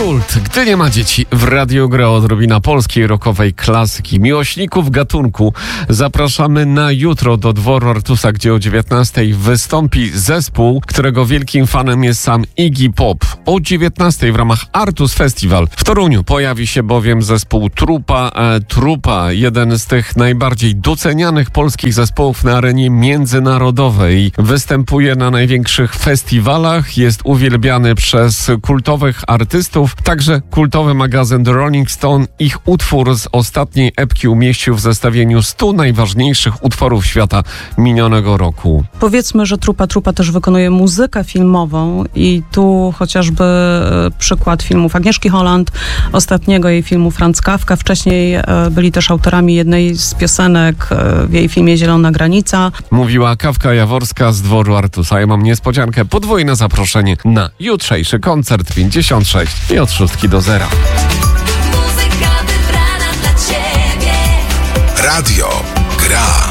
Gold, gdy nie ma dzieci. W Radiu gra odrobina polskiej rockowej klasyki. Miłośników gatunku zapraszamy na jutro do Dworu Artusa, gdzie o 19:00 wystąpi zespół, którego wielkim fanem jest sam Iggy Pop. O 19:00 w ramach Artus Festival w Toruniu pojawi się bowiem zespół Trupa, jeden z tych najbardziej docenianych polskich zespołów na arenie międzynarodowej. Występuje na największych festiwalach, jest uwielbiany przez kultowych artystów, także kultowy magazyn The Rolling Stone ich utwór z ostatniej epki umieścił w zestawieniu 100 najważniejszych utworów świata minionego roku. Powiedzmy, że Trupa też wykonuje muzykę filmową i tu chociażby przykład filmów Agnieszki Holland, ostatniego jej filmu Franz Kafka. Wcześniej byli też autorami jednej z piosenek w jej filmie Zielona Granica. Mówiła Kawka Jaworska z Dworu Artusa. Ja mam niespodziankę, podwójne zaproszenie na jutrzejszy koncert 56 i od 6 do 0. Muzyka wybrana dla Ciebie. Radio gra.